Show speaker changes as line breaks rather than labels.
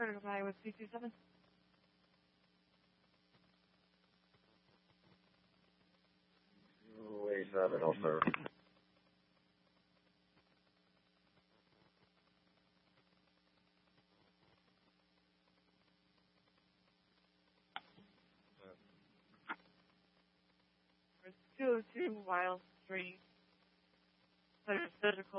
Critical Guy with C27.
Wait, that also.
It's 202 Wild Street. There's physical